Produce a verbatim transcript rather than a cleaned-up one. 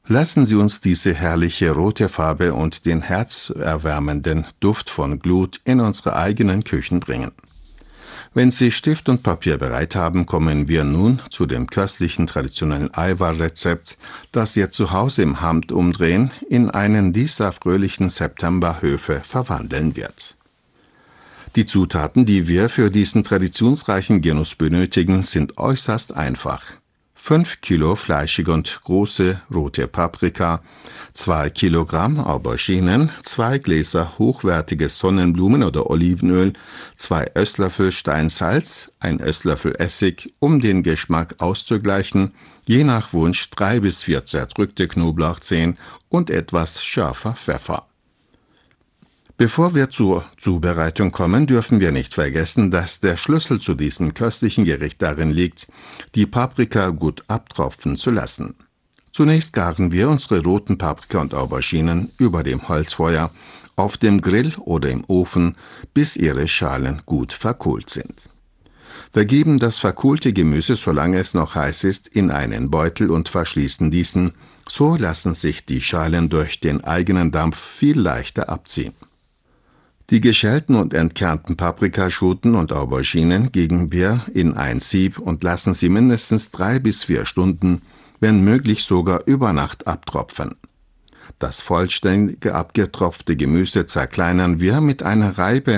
Lassen Sie uns diese herrliche rote Farbe und den herzerwärmenden Duft von Glut in unsere eigenen Küchen bringen. Wenn Sie Stift und Papier bereit haben, kommen wir nun zu dem köstlichen traditionellen Eiwar-Rezept, das Ihr Zuhause im Handumdrehen in einen dieser fröhlichen Septemberhöfe verwandeln wird. Die Zutaten, die wir für diesen traditionsreichen Genuss benötigen, sind äußerst einfach. fünf Kilo fleischige und große rote Paprika, zwei Kilogramm Auberginen, zwei Gläser hochwertiges Sonnenblumen- oder Olivenöl, zwei Esslöffel Steinsalz, ein Esslöffel Essig, um den Geschmack auszugleichen, je nach Wunsch drei bis vier zerdrückte Knoblauchzehen und etwas scharfer Pfeffer. Bevor wir zur Zubereitung kommen, dürfen wir nicht vergessen, dass der Schlüssel zu diesem köstlichen Gericht darin liegt, die Paprika gut abtropfen zu lassen. Zunächst garen wir unsere roten Paprika und Auberginen über dem Holzfeuer, auf dem Grill oder im Ofen, bis ihre Schalen gut verkohlt sind. Wir geben das verkohlte Gemüse, solange es noch heiß ist, in einen Beutel und verschließen diesen, so lassen sich die Schalen durch den eigenen Dampf viel leichter abziehen. Die geschälten und entkernten Paprikaschoten und Auberginen geben wir in ein Sieb und lassen sie mindestens drei bis vier Stunden, wenn möglich sogar über Nacht abtropfen. Das vollständige abgetropfte Gemüse zerkleinern wir mit einer Reibe